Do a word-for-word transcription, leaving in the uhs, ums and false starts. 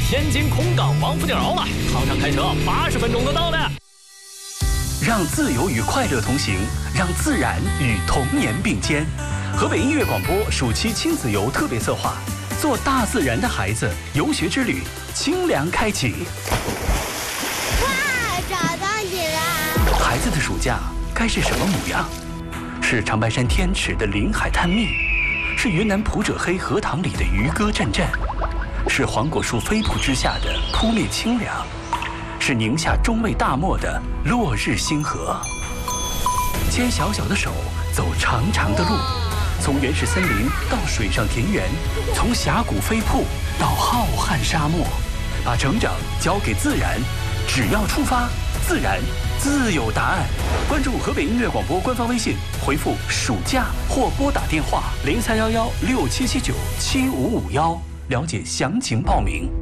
天津空港王府井奥了，航上开车八十分钟就到了。 让自由与快乐同行，让自然与童年并肩。河北音乐广播暑期亲子游特别策划，做大自然的孩子游学之旅，清凉开启。 哇，找到你了！ 孩子的暑假该是什么模样？是长白山天池的林海探秘，是云南普者黑荷塘里的渔歌阵阵，是黄果树飞瀑之下的扑面清凉，是宁夏中卫大漠的落日星河。牵小小的手，走长长的路，从原始森林到水上田园，从峡谷飞瀑到浩瀚沙漠，把成长交给自然，只要出发，自然自有答案。关注河北音乐广播官方微信，回复暑假或拨打电话零三幺幺六七七九七五五幺，了解详情报名。